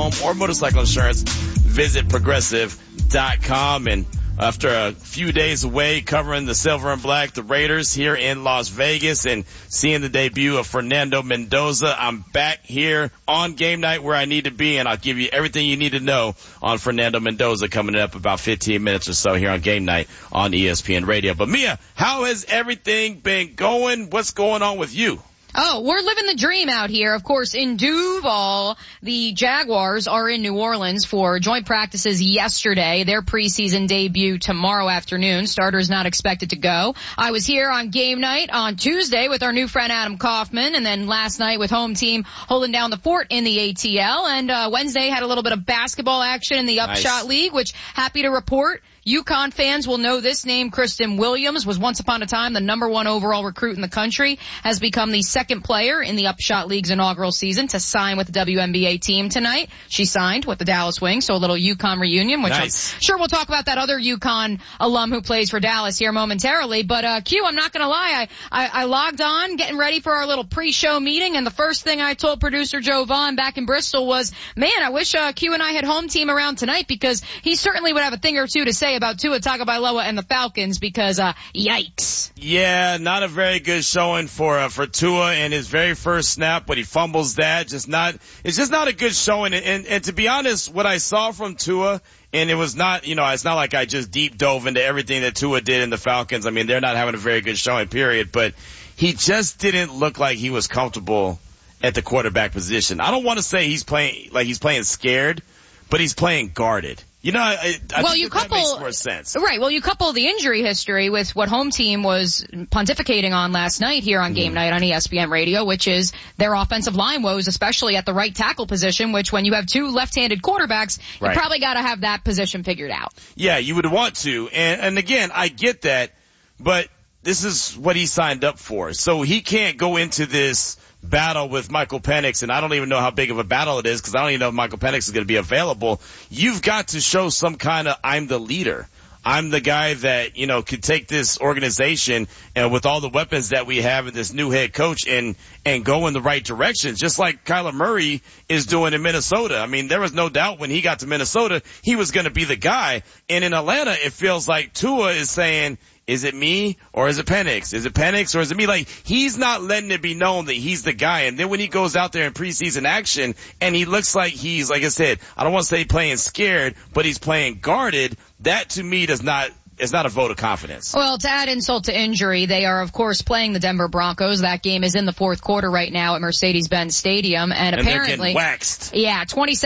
home, or motorcycle insurance, visit Progressive.com. And after a few days away covering the silver and black, the Raiders here in Las Vegas, and seeing the debut of Fernando Mendoza, I'm back here on game night where I need to be, and I'll give you everything you need to know on Fernando Mendoza coming up about 15 minutes or so here on game night on ESPN Radio. But Mia, how has everything been going? What's going on with you? Oh, we're living the dream out here. Of course, in Duval, the Jaguars are in New Orleans for joint practices yesterday. Their preseason debut tomorrow afternoon. Starters not expected to go. I was here on game night on Tuesday with our new friend Adam Kaufman, and then last night with home team holding down the fort in the ATL. And Wednesday had a little bit of basketball action in the Upshot League, which happy to report, UConn fans will know this name. Kristen Williams was once upon a time the #1 overall recruit in the country, has become the second player in the Upshot League's inaugural season to sign with the WNBA team tonight. She signed with the Dallas Wings, so a little UConn reunion, which I'm sure we'll talk about that other UConn alum who plays for Dallas here momentarily. But Q, I'm not going to lie, I logged on getting ready for our little pre-show meeting, and the first thing I told producer Joe Vaughn back in Bristol was, man, I wish Q and I had home team around tonight, because he certainly would have a thing or two to say about Tua Tagovailoa and the Falcons, because yikes. Yeah, not a very good showing for Tua in his very first snap, but he fumbles that. It's just not a good showing. And to be honest, what I saw from Tua, and it was not, it's not like I just deep dove into everything that Tua did in the Falcons. I mean, they're not having a very good showing, period, but he just didn't look like he was comfortable at the quarterback position. I don't want to say he's playing scared, but he's playing guarded. I think that makes more sense. Right. Well, you couple the injury history with what home team was pontificating on last night here on game night on ESPN Radio, which is their offensive line woes, especially at the right tackle position, which when you have two left-handed quarterbacks, you probably got to have that position figured out. Yeah, you would want to. And again, I get that, but this is what he signed up for. So he can't go into this battle with Michael Penix, and I don't even know how big of a battle it is, because I don't even know if Michael Penix is going to be available. You've got to show some kind of, I'm the leader. I'm the guy that, could take this organization and with all the weapons that we have in this new head coach and go in the right direction, just like Kyler Murray is doing in Minnesota. I mean, there was no doubt when he got to Minnesota, he was going to be the guy. And in Atlanta, it feels like Tua is saying, is it me or is it Penix? Is it Penix or is it me? Like, he's not letting it be known that he's the guy. And then when he goes out there in preseason action and he looks like he's, like I said, I don't want to say playing scared, but he's playing guarded, that to me is not a vote of confidence. Well, to add insult to injury, they are, of course, playing the Denver Broncos. That game is in the fourth quarter right now at Mercedes-Benz Stadium. And apparently, they're getting waxed. Yeah,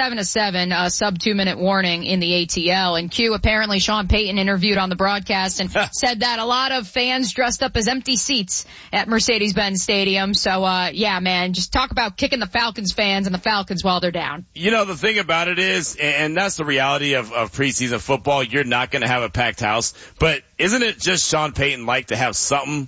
27-7, sub 2-minute warning in the ATL. And Q, apparently Sean Payton interviewed on the broadcast and said that a lot of fans dressed up as empty seats at Mercedes-Benz Stadium. So, yeah, man, just talk about kicking the Falcons fans and the Falcons while they're down. The thing about it is, and that's the reality of preseason football, you're not going to have a packed house. But isn't it just Sean Payton like to have something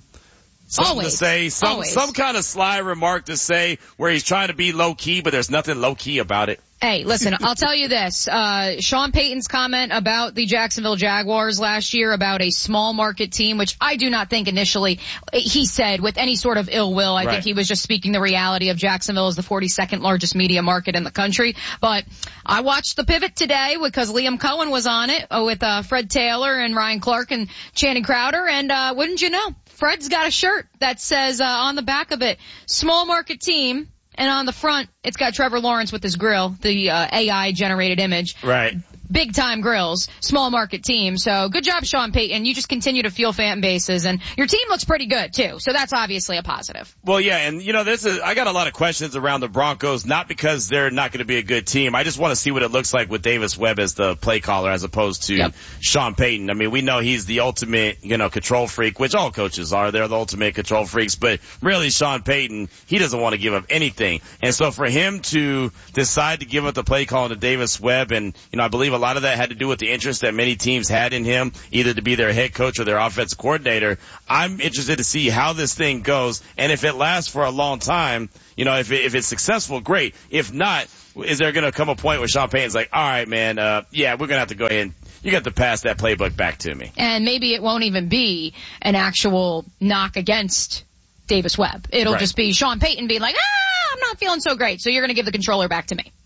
to say, some kind of sly remark to say where he's trying to be low key, but there's nothing low key about it? Hey, listen, I'll tell you this. Sean Payton's comment about the Jacksonville Jaguars last year about a small market team, which I do not think initially he said with any sort of ill will. I think he was just speaking the reality of Jacksonville as the 42nd largest media market in the country. But I watched The Pivot today because Liam Cohen was on it with Fred Taylor and Ryan Clark and Channing Crowder. And wouldn't you know, Fred's got a shirt that says on the back of it, small market team. And on the front, it's got Trevor Lawrence with his grill, the AI-generated image. Right. Big-time grills, small market team. So good job, Sean Payton. You just continue to fuel fan bases, and your team looks pretty good, too. So that's obviously a positive. Well, yeah, and, I got a lot of questions around the Broncos, not because they're not going to be a good team. I just want to see what it looks like with Davis Webb as the play caller as opposed to Sean Payton. I mean, we know he's the ultimate, control freak, which all coaches are. They're the ultimate control freaks. But really, Sean Payton, he doesn't want to give up anything. And so for him to decide to give up the play call to Davis Webb, and, I believe a lot of that had to do with the interest that many teams had in him, either to be their head coach or their offensive coordinator. I'm interested to see how this thing goes, and if it lasts for a long time, if it's successful, great. If not, is there going to come a point where Sean Payton's like, all right, man, we're going to have to go ahead and you got to pass that playbook back to me. And maybe it won't even be an actual knock against Davis Webb. It'll just be Sean Payton being like, I'm not feeling so great, so you're going to give the controller back to me.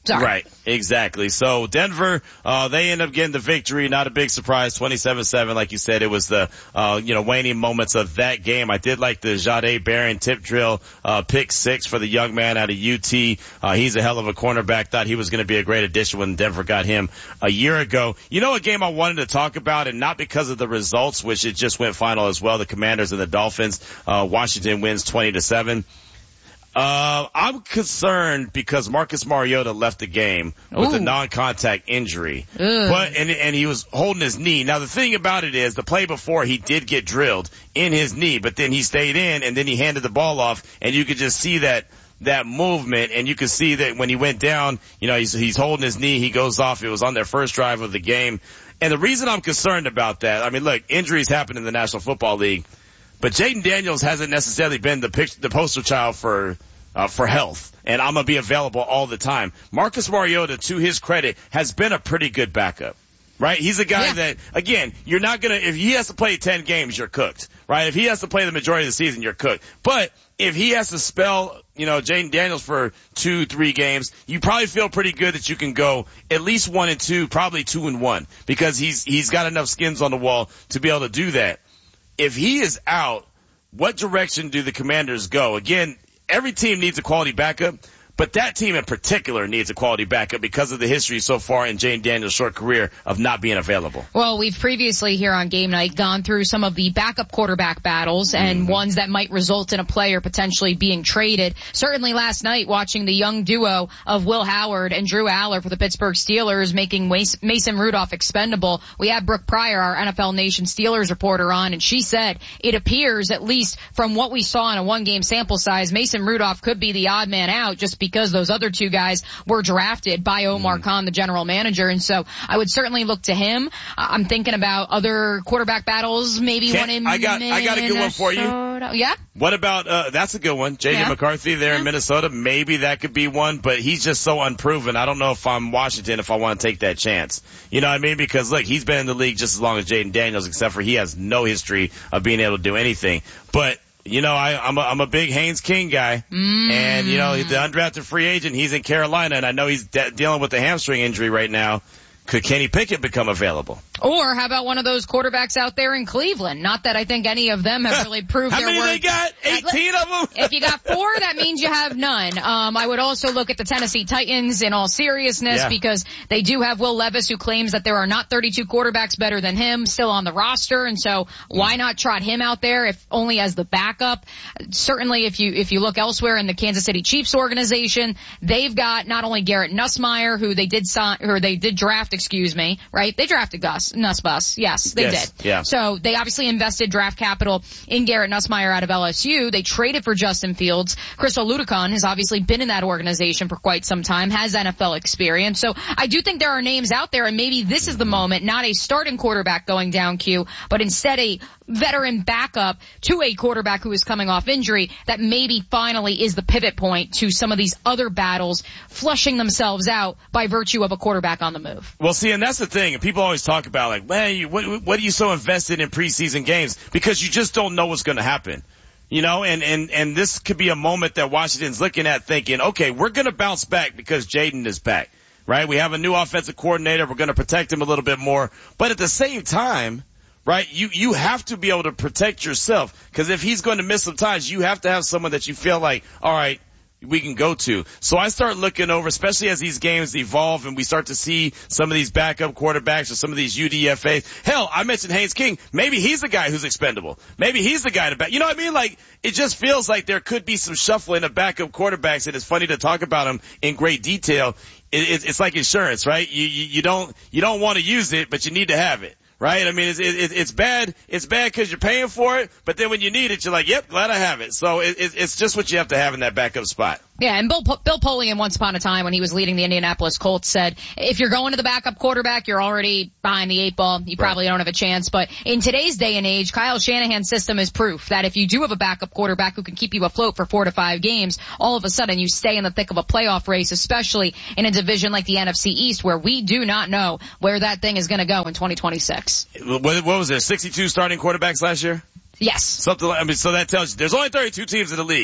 Sorry. Right, exactly. So Denver, they end up getting the victory. Not a big surprise, 27-7. Like you said, it was the, waning moments of that game. I did like the Jahdae Barron tip drill, pick 6 for the young man out of UT. He's a hell of a cornerback. Thought he was going to be a great addition when Denver got him a year ago. You know, a game I wanted to talk about, and not because of the results, which it just went final as well. The Commanders and the Dolphins. Washington wins 20-7. I'm concerned because Marcus Mariota left the game with a non-contact injury. And he was holding his knee. Now the thing about it is the play before he did get drilled in his knee, but then he stayed in and then he handed the ball off and you could just see that movement, and you could see that when he went down, he's holding his knee, he goes off. It was on their first drive of the game. And the reason I'm concerned about that, I mean, look, injuries happen in the National Football League, but Jaden Daniels hasn't necessarily been the poster child for health, and I'm going to be available all the time. Marcus Mariota, to his credit, has been a pretty good backup, right? He's a guy that, again, you're not going to, if he has to play 10 games, you're cooked, right? If he has to play the majority of the season, you're cooked. But if he has to spell, Jaden Daniels for 2-3 games, you probably feel pretty good that you can go at least 1-2, probably 2-1, because he's got enough skins on the wall to be able to do that. If he is out, what direction do the Commanders go? Again, every team needs a quality backup, but that team in particular needs a quality backup because of the history so far in Jaden Daniels' short career of not being available. Well, we've previously here on Game Night gone through some of the backup quarterback battles and ones that might result in a player potentially being traded. Certainly last night, watching the young duo of Will Howard and Drew Aller for the Pittsburgh Steelers making Mason Rudolph expendable, we had Brooke Pryor, our NFL Nation Steelers reporter, on, and she said it appears, at least from what we saw in a one-game sample size, Mason Rudolph could be the odd man out just because those other two guys were drafted by Omar Khan, the general manager. And so I would certainly look to him. I'm thinking about other quarterback battles, maybe one in Minnesota. I got a good one for you. Yeah? What about, that's a good one. J.J. McCarthy there in Minnesota. Maybe that could be one, but he's just so unproven. I don't know if I'm Washington if I want to take that chance. You know what I mean? Because look, he's been in the league just as long as Jaden Daniels, except for he has no history of being able to do anything. But I'm a big Haynes King guy, and the undrafted free agent, he's in Carolina, and I know he's dealing with a hamstring injury right now. Could Kenny Pickett become available? Or how about one of those quarterbacks out there in Cleveland? Not that I think any of them have really proved their worth. How many they got? 18 of them? If you got 4, that means you have none. I would also look at the Tennessee Titans in all seriousness because they do have Will Levis, who claims that there are not 32 quarterbacks better than him still on the roster. And so why not trot him out there if only as the backup? Certainly if you look elsewhere in the Kansas City Chiefs organization, they've got not only Garrett Nussmeier, who they did draft, right? They drafted Gus Nussbus. Yes, they did. Yeah. So they obviously invested draft capital in Garrett Nussmeier out of LSU. They traded for Justin Fields. Chris Oladokun has obviously been in that organization for quite some time, has NFL experience. So I do think there are names out there, and maybe this is the moment, not a starting quarterback going down, Q, but instead a veteran backup to a quarterback who is coming off injury that maybe finally is the pivot point to some of these other battles flushing themselves out by virtue of a quarterback on the move. Well, see, and that's the thing. And people always talk about, like, man, what are you so invested in preseason games? Because you just don't know what's going to happen. And this could be a moment that Washington's looking at thinking, okay, we're going to bounce back because Jaden is back, right? We have a new offensive coordinator. We're going to protect him a little bit more. But at the same time, right, you have to be able to protect yourself, because if he's going to miss some times, you have to have someone that you feel like, all right, we can go to. So I start looking over, especially as these games evolve and we start to see some of these backup quarterbacks or some of these UDFAs. Hell, I mentioned Haynes King. Maybe he's the guy who's expendable. Maybe he's the guy to back. You know what I mean? Like, it just feels like there could be some shuffling of backup quarterbacks, and it's funny to talk about them in great detail. It's like insurance, right? You don't want to use it, but you need to have it. Right? I mean, it's bad. It's bad because you're paying for it, but then when you need it, you're like, yep, glad I have it. So it's just what you have to have in that backup spot. Yeah, and Bill Polian, once upon a time when he was leading the Indianapolis Colts, said, if you're going to the backup quarterback, you're already behind the 8 ball. You probably don't have a chance. But in today's day and age, Kyle Shanahan's system is proof that if you do have a backup quarterback who can keep you afloat for 4 to 5 games, all of a sudden you stay in the thick of a playoff race, especially in a division like the NFC East, where we do not know where that thing is going to go in 2026. What was there, 62 starting quarterbacks last year? Yes. Something like, so that tells you there's only 32 teams in the league.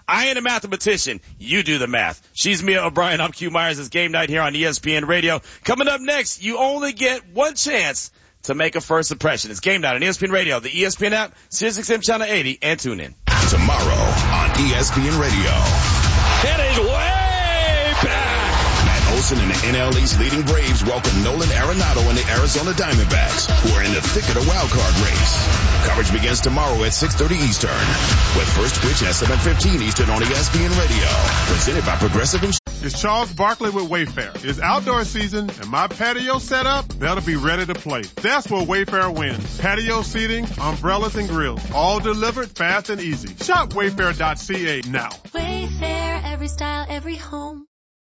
I ain't a mathematician. You do the math. She's Mia O'Brien. I'm Q Myers. It's Game Night here on ESPN Radio. Coming up next, you only get one chance to make a first impression. It's Game Night on ESPN Radio, the ESPN app, SiriusXM Channel 80, and tune in. Tomorrow on ESPN Radio. It is way back. Matt Olson and the NL East leading Braves welcome Nolan Arenado and the Arizona Diamondbacks, who are in the thick of the wild card race. Coverage begins tomorrow at 6:30 Eastern, with first pitch at 7:15 Eastern on ESPN Radio. Presented by Progressive Insurance. It's Charles Barkley with Wayfair. It's outdoor season, and my patio setup better be ready to play. That's where Wayfair wins. Patio seating, umbrellas, and grills, all delivered fast and easy. Shop Wayfair.ca now. Wayfair, every style, every home.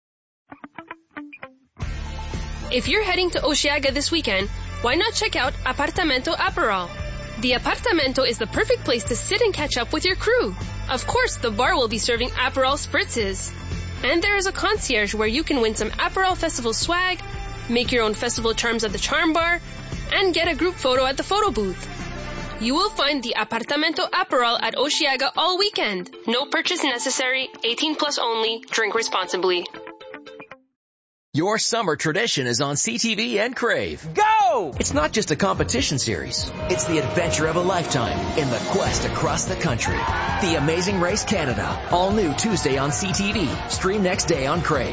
If you're heading to Osheaga this weekend, why not check out Apartamento Aperol? The Apartamento is the perfect place to sit and catch up with your crew. Of course, the bar will be serving Aperol spritzes. And there is a concierge where you can win some Aperol Festival swag, make your own festival charms at the charm bar, and get a group photo at the photo booth. You will find the Apartamento Aperol at Osheaga all weekend. No purchase necessary, 18 plus only, drink responsibly. Your summer tradition is on CTV and Crave. Go! It's not just a competition series. It's the adventure of a lifetime in the quest across the country. The Amazing Race Canada. All new Tuesday on CTV. Stream next day on Crave.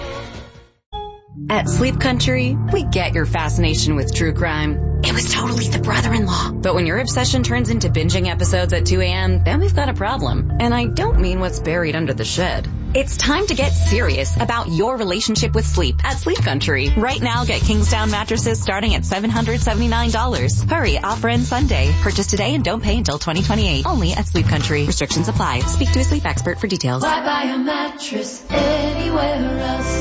At Sleep Country, we get your fascination with true crime. It was totally the brother-in-law. But when your obsession turns into binging episodes at 2 a.m., then we've got a problem. And I don't mean what's buried under the shed. It's time to get serious about your relationship with sleep at Sleep Country. Right now, get Kingsdown mattresses starting at $779. Hurry, offer ends Sunday. Purchase today and don't pay until 2028. Only at Sleep Country. Restrictions apply. Speak to a sleep expert for details. Why buy a mattress anywhere else?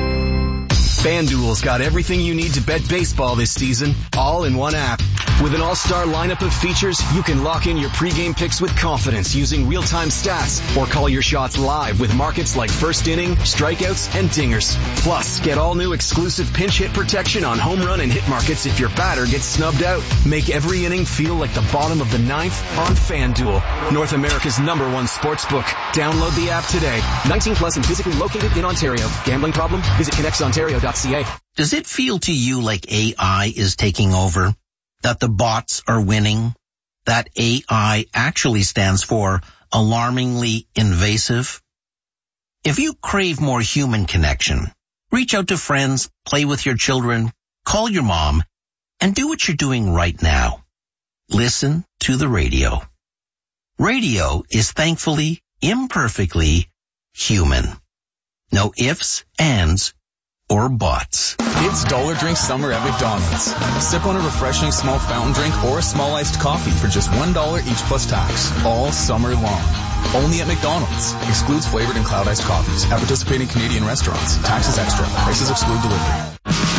FanDuel's got everything you need to bet baseball this season, all in one app. With an all-star lineup of features, you can lock in your pregame picks with confidence using real-time stats, or call your shots live with markets like first inning, strikeouts, and dingers. Plus, get all new exclusive pinch hit protection on home run and hit markets if your batter gets snubbed out. Make every inning feel like the bottom of the ninth on FanDuel, North America's #1 sportsbook. Download the app today. 19 plus and physically located in Ontario. Gambling problem? Visit connectsontario.ca. Does it feel to you like AI is taking over? That the bots are winning? That AI actually stands for alarmingly invasive? If you crave more human connection, reach out to friends, play with your children, call your mom, and do what you're doing right now. Listen to the radio. Radio is thankfully, imperfectly human. No ifs, ands, or bots. It's Dollar Drink Summer at McDonald's. Sip on a refreshing small fountain drink or a small iced coffee for just $1 each plus tax, all summer long. Only at McDonald's. Excludes flavored and cloud iced coffees at participating Canadian restaurants. Taxes extra. Prices exclude delivery.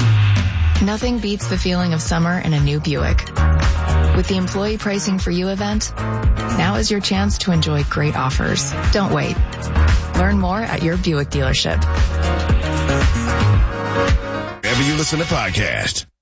Nothing beats the feeling of summer in a new Buick. With the Employee Pricing for You event, now is your chance to enjoy great offers. Don't wait. Learn more at your Buick dealership. Wherever you listen to podcasts,